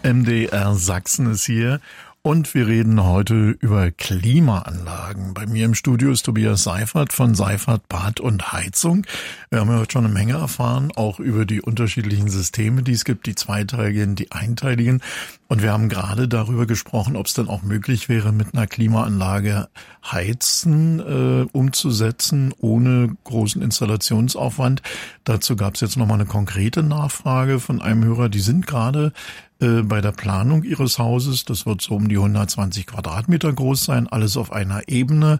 MDR Sachsen ist hier und wir reden heute über Klimaanlagen. Bei mir im Studio ist Tobias Seifert von Seifert Bad und Heizung. Wir haben ja heute schon eine Menge erfahren, auch über die unterschiedlichen Systeme, die es gibt, die zweiteiligen, die einteiligen. Und wir haben gerade darüber gesprochen, ob es denn auch möglich wäre, mit einer Klimaanlage Heizen umzusetzen, ohne großen Installationsaufwand. Dazu gab es jetzt nochmal eine konkrete Nachfrage von einem Hörer. Die sind gerade bei der Planung ihres Hauses, das wird so um die 120 Quadratmeter groß sein, alles auf einer Ebene.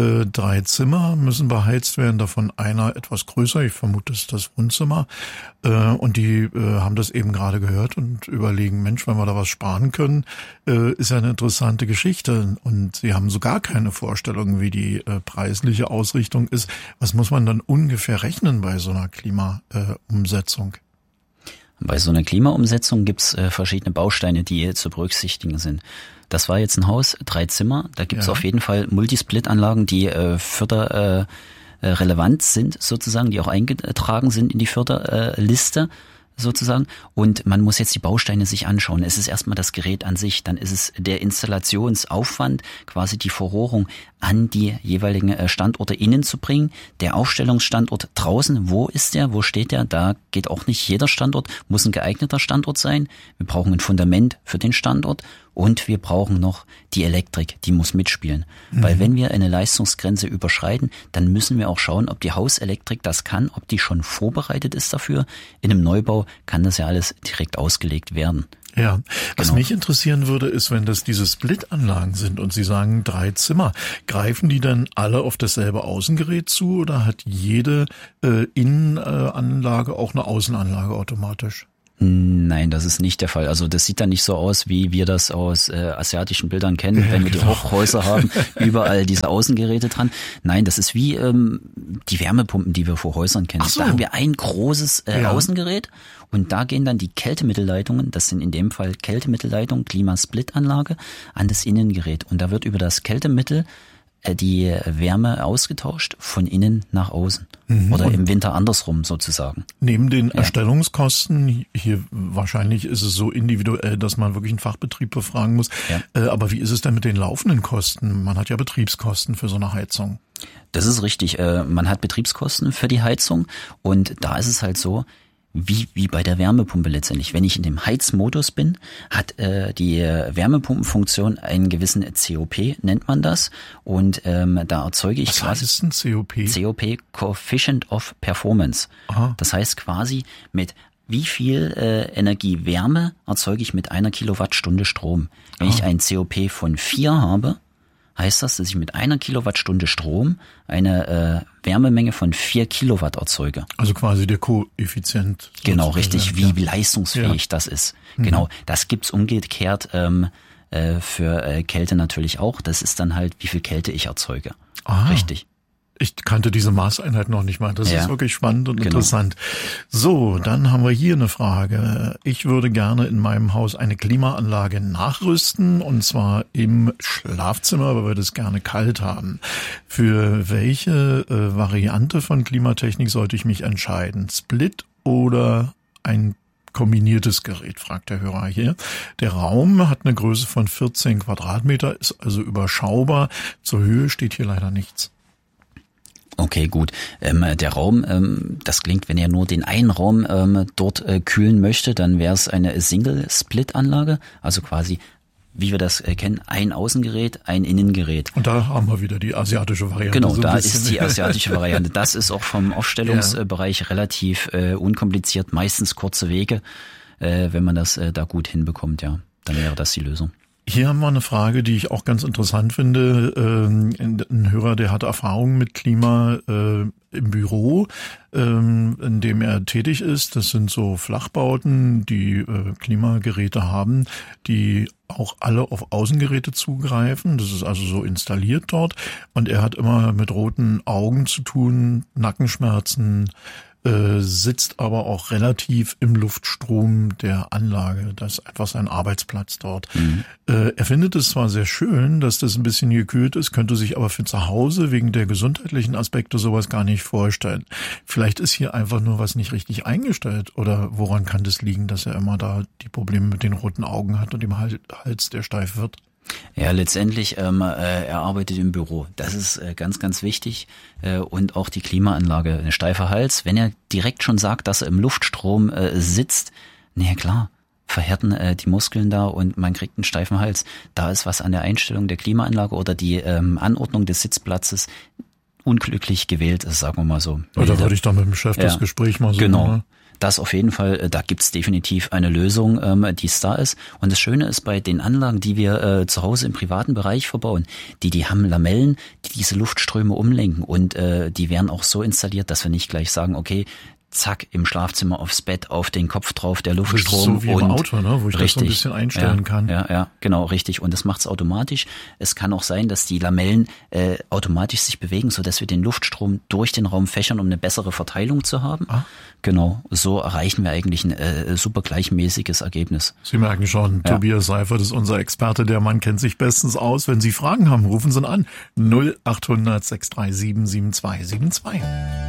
3 Zimmer müssen beheizt werden, davon einer etwas größer, ich vermute, das ist das Wohnzimmer. Und die haben das eben gerade gehört und überlegen, Mensch, wenn wir da was sparen können, ist ja eine interessante Geschichte. Und sie haben so gar keine Vorstellung, wie die preisliche Ausrichtung ist. Was muss man dann ungefähr rechnen bei so einer Klimaumsetzung? Bei so einer Klimaumsetzung gibt's verschiedene Bausteine, die zu berücksichtigen sind. Das war jetzt ein Haus, 3 Zimmer. Da gibt's auf jeden Fall Multisplit-Anlagen, die förderrelevant sind sozusagen, die auch eingetragen sind in die Förderliste sozusagen. Und man muss jetzt die Bausteine sich anschauen. Es ist erstmal das Gerät an sich, dann ist es der Installationsaufwand, quasi die Verrohrung an die jeweiligen Standorte innen zu bringen. Der Aufstellungsstandort draußen, wo ist der, wo steht der? Da geht auch nicht jeder Standort, muss ein geeigneter Standort sein. Wir brauchen ein Fundament für den Standort und wir brauchen noch die Elektrik, die muss mitspielen. Weil wenn wir eine Leistungsgrenze überschreiten, dann müssen wir auch schauen, ob die Hauselektrik das kann, ob die schon vorbereitet ist dafür. In einem Neubau kann das ja alles direkt ausgelegt werden. Ja, was mich interessieren würde, ist, wenn das diese Split-Anlagen sind und Sie sagen 3 Zimmer, greifen die dann alle auf dasselbe Außengerät zu oder hat jede Innenanlage auch eine Außenanlage automatisch? Nein, das ist nicht der Fall. Also das sieht dann nicht so aus, wie wir das aus asiatischen Bildern kennen, wenn wir die Hochhäuser haben, überall diese Außengeräte dran. Nein, das ist wie die Wärmepumpen, die wir vor Häusern kennen. Da haben wir ein großes Außengerät und da gehen dann die Kältemittelleitungen, das sind in dem Fall Kältemittelleitungen, Klimasplit-Anlage, an das Innengerät. Und da wird über das Kältemittel die Wärme ausgetauscht von innen nach außen. Oder im Winter andersrum sozusagen. Neben den Erstellungskosten, hier wahrscheinlich ist es so individuell, dass man wirklich einen Fachbetrieb befragen muss. Ja. Aber wie ist es denn mit den laufenden Kosten? Man hat ja Betriebskosten für so eine Heizung. Das ist richtig. Man hat Betriebskosten für die Heizung und da ist es halt so, wie bei der Wärmepumpe letztendlich. Wenn ich in dem Heizmodus bin, hat die Wärmepumpenfunktion einen gewissen COP, nennt man das. Und da erzeuge ich quasi... Was heißt ein COP? COP, Coefficient of Performance. Aha. Das heißt quasi, mit wie viel Energiewärme erzeuge ich mit 1 Kilowattstunde Strom. Wenn ich ein COP von 4 habe, heißt das, dass ich mit 1 Kilowattstunde Strom eine Wärmemenge von 4 Kilowatt erzeuge. Also quasi der Koeffizient. Genau, richtig, wie leistungsfähig das ist. Genau, das gibt's umgekehrt für Kälte natürlich auch. Das ist dann halt, wie viel Kälte ich erzeuge. Richtig. Ich kannte diese Maßeinheit noch nicht mal. Das ist wirklich spannend und interessant. So, dann haben wir hier eine Frage. Ich würde gerne in meinem Haus eine Klimaanlage nachrüsten, und zwar im Schlafzimmer, weil wir das gerne kalt haben. Für welche Variante von Klimatechnik sollte ich mich entscheiden? Split oder ein kombiniertes Gerät, fragt der Hörer hier. Der Raum hat eine Größe von 14 Quadratmeter, ist also überschaubar. Zur Höhe steht hier leider nichts. Okay, gut. Der Raum, das klingt, wenn er nur den einen Raum dort kühlen möchte, dann wäre es eine Single-Split-Anlage, also quasi, wie wir das kennen, ein Außengerät, ein Innengerät. Und da haben wir wieder die asiatische Variante. Genau, so da ist die asiatische Variante. Das ist auch vom Aufstellungsbereich relativ unkompliziert, meistens kurze Wege, wenn man das da gut hinbekommt, dann wäre das die Lösung. Hier haben wir eine Frage, die ich auch ganz interessant finde. Ein Hörer, der hat Erfahrung mit Klima im Büro, in dem er tätig ist. Das sind so Flachbauten, die Klimageräte haben, die auch alle auf Außengeräte zugreifen. Das ist also so installiert dort. Und er hat immer mit roten Augen zu tun, Nackenschmerzen, sitzt aber auch relativ im Luftstrom der Anlage. Das ist einfach sein Arbeitsplatz dort. Er findet es zwar sehr schön, dass das ein bisschen gekühlt ist, könnte sich aber für zu Hause wegen der gesundheitlichen Aspekte sowas gar nicht vorstellen. Vielleicht ist hier einfach nur was nicht richtig eingestellt. Oder woran kann das liegen, dass er immer da die Probleme mit den roten Augen hat und dem Hals, der steif wird? Ja, letztendlich, er arbeitet im Büro. Das ist ganz, ganz wichtig. Und auch die Klimaanlage, ein steifer Hals. Wenn er direkt schon sagt, dass er im Luftstrom sitzt, na klar, verhärten die Muskeln da und man kriegt einen steifen Hals. Da ist was an der Einstellung der Klimaanlage oder die Anordnung des Sitzplatzes unglücklich gewählt, sagen wir mal so. Da würde ich dann mit dem Chef das Gespräch mal so. Genau. Ne? Das auf jeden Fall, da gibt's definitiv eine Lösung, die es da ist. Und das Schöne ist bei den Anlagen, die wir zu Hause im privaten Bereich verbauen, die haben Lamellen, die diese Luftströme umlenken. Und die werden auch so installiert, dass wir nicht gleich sagen, okay, zack, im Schlafzimmer aufs Bett, auf den Kopf drauf, der Luftstrom. So wie im Auto, ne? Wo ich das so ein bisschen einstellen kann. Ja, genau, richtig. Und das macht's automatisch. Es kann auch sein, dass die Lamellen automatisch sich bewegen, so dass wir den Luftstrom durch den Raum fächern, um eine bessere Verteilung zu haben. Genau, so erreichen wir eigentlich ein super gleichmäßiges Ergebnis. Sie merken schon, Tobias Seifert ist unser Experte. Der Mann kennt sich bestens aus. Wenn Sie Fragen haben, rufen Sie ihn an. 0800 637 7272.